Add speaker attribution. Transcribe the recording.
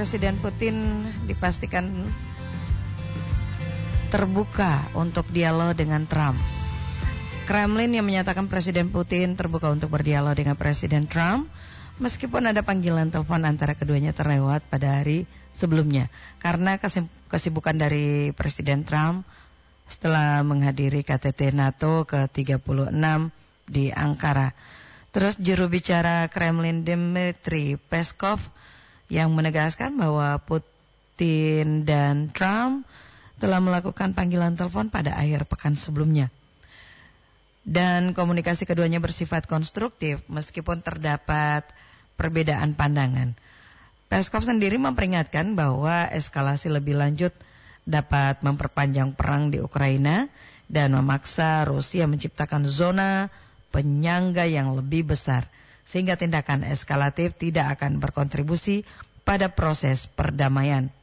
Speaker 1: Presiden Putin dipastikan terbuka untuk dialog dengan Trump. Kremlin yang menyatakan Presiden Putin terbuka untuk berdialog dengan Presiden Trump, meskipun ada panggilan telepon antara keduanya terlewat pada hari sebelumnya, karena kesibukan dari Presiden Trump setelah menghadiri KTT NATO ke-36 di Ankara. Terus juru bicara Kremlin Dmitry Peskov yang menegaskan bahwa Putin dan Trump telah melakukan panggilan telepon pada akhir pekan sebelumnya. Dan komunikasi keduanya bersifat konstruktif meskipun terdapat perbedaan pandangan. Peskov sendiri memperingatkan bahwa eskalasi lebih lanjut dapat memperpanjang perang di Ukraina dan memaksa Rusia menciptakan zona penyangga yang lebih besar, sehingga tindakan eskalatif tidak akan berkontribusi pada proses perdamaian.